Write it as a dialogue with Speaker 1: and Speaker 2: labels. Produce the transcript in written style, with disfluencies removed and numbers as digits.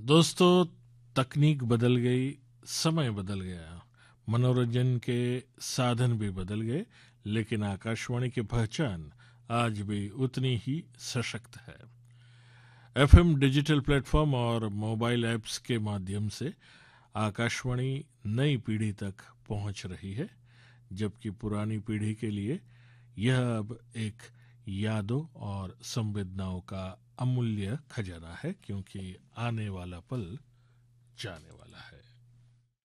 Speaker 1: दोस्तों, तकनीक बदल गई, समय बदल गया, मनोरंजन के साधन भी बदल गए, लेकिन आकाशवाणी की पहचान आज भी उतनी ही सशक्त है। एफएम, डिजिटल प्लेटफॉर्म और मोबाइल ऐप्स के माध्यम से आकाशवाणी नई पीढ़ी तक पहुंच रही है, जबकि पुरानी पीढ़ी के लिए यह अब एक यादों और संवेदनाओं का अमूल्य खजाना है, क्योंकि आने वाला पल जाने वाला है।